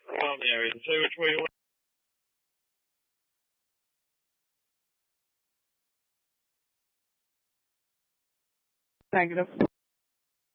around the area and say which way you want. Negative.